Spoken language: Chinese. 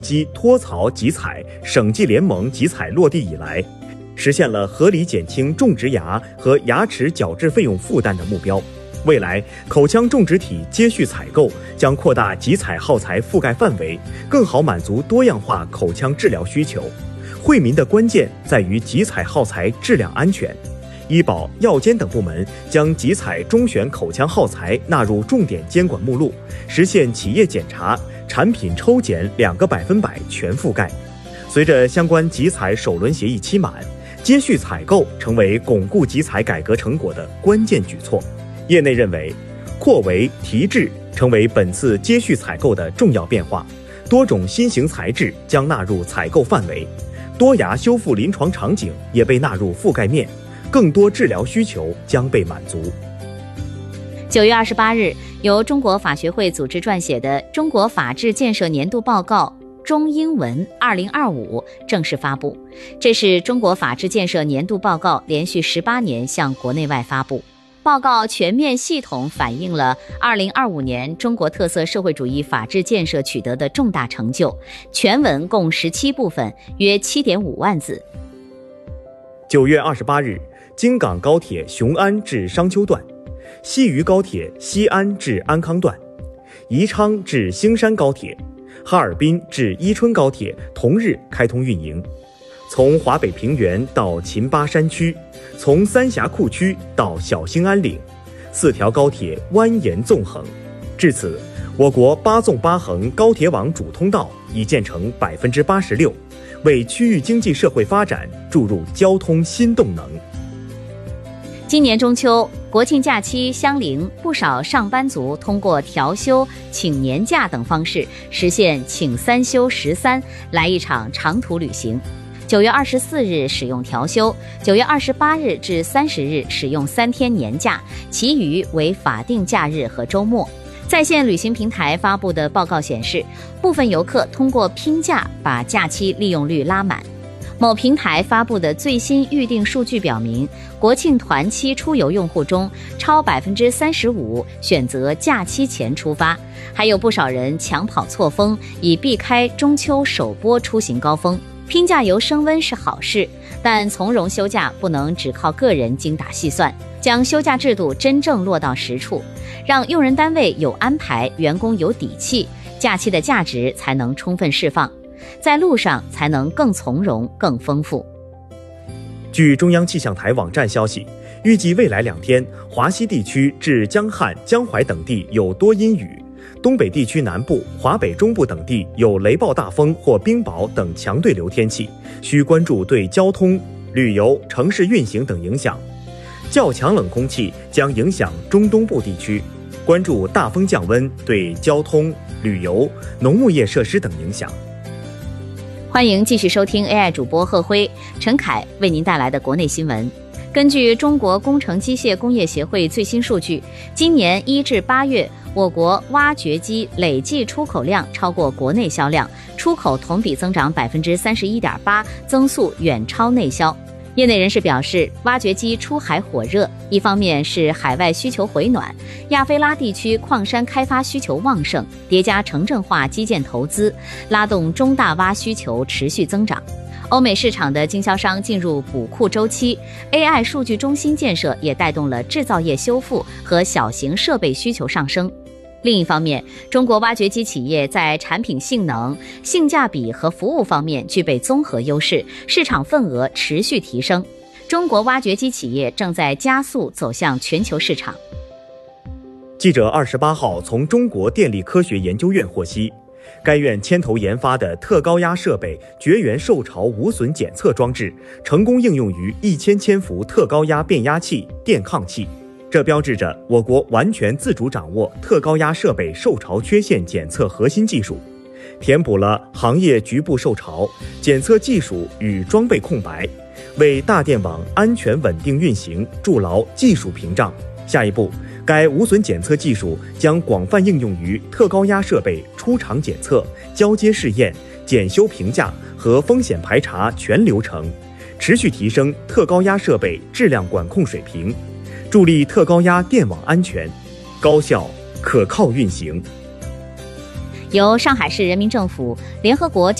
机脱槽集采、省际联盟集采落地以来，实现了合理减轻种植牙和牙齿矫治费用负担的目标。未来，口腔种植体接续采购将扩大集采耗材覆盖范围，更好满足多样化口腔治疗需求。惠民的关键在于集采耗材质量安全。医保、药监等部门将集采中选口腔耗材纳入重点监管目录，实现企业检查、产品抽检2个100%全覆盖。随着相关集采首轮协议期满，接续采购成为巩固集采改革成果的关键举措。业内认为，扩围提质成为本次接续采购的重要变化，多种新型材质将纳入采购范围，多牙修复临床场景也被纳入覆盖面，更多治疗需求将被满足。 9月28日，由中国法学会组织撰写的《中国法治建设年度报告》中英文2025正式发布。这是中国法治建设年度报告连续18年向国内外发布。报告全面系统反映了2025年中国特色社会主义法治建设取得的重大成就，全文共17部分，约7.5万字。 9月28日，京港高铁雄安至商丘段，西渝高铁西安至安康段，宜昌至兴山高铁，哈尔滨至伊春高铁同日开通运营。从华北平原到秦巴山区，从三峡库区到小兴安岭，4条高铁蜿蜒纵横。至此，我国8纵8横高铁网主通道已建成86%，为区域经济社会发展注入交通新动能。 今年中秋国庆假期相邻，不少上班族通过调休、请年假等方式实现请3休13，来一场长途旅行。9月24日使用调休，9月28日至30日使用3天年假，其余为法定假日和周末。在线旅行平台发布的报告显示，部分游客通过拼假把假期利用率拉满。某平台发布的最新预订数据表明，国庆团期出游用户中超35%选择假期前出发，还有不少人抢跑错峰，以避开中秋首波出行高峰。拼假游升温是好事，但从容休假不能只靠个人精打细算，将休假制度真正落到实处，让用人单位有安排，员工有底气，假期的价值才能充分释放，在路上才能更从容、更丰富。 据中央气象台网站消息，预计未来2天，华西地区至江汉、江淮等地有多阴雨，东北地区南部、华北中部等地有雷暴大风或冰雹等强对流天气，需关注对交通、旅游、城市运行等影响。较强冷空气将影响中东部地区，关注大风降温对交通、旅游、农牧业设施等影响。 欢迎继续收听 AI 主播贺辉、陈凯为您带来的国内新闻。根据中国工程机械工业协会最新数据，今年1至8月，我国挖掘机累计出口量超过国内销量，出口同比增长31.8%，增速远超内销。业内人士表示，挖掘机出海火热，一方面是海外需求回暖，亚非拉地区矿山开发需求旺盛，叠加城镇化基建投资，拉动中大挖需求持续增长。欧美市场的经销商进入补库周期， AI 数据中心建设也带动了制造业修复和小型设备需求上升。另一方面，中国挖掘机企业在产品性能、性价比和服务方面具备综合优势，市场份额持续提升。中国挖掘机企业正在加速走向全球市场。 记者28号从中国电力科学研究院获悉，该院牵头研发的特高压设备绝缘受潮无损检测装置成功应用于1000千伏特高压变压器、电抗器。这标志着我国完全自主掌握特高压设备受潮缺陷检测核心技术，填补了行业局部受潮检测技术与装备空白，为大电网安全稳定运行筑牢技术屏障。下一步，该无损检测技术将广泛应用于特高压设备出厂检测、交接试验、检修评价和风险排查全流程，持续提升特高压设备质量管控水平，助力特高压电网安全、高效、可靠运行。 由上海市人民政府、联合国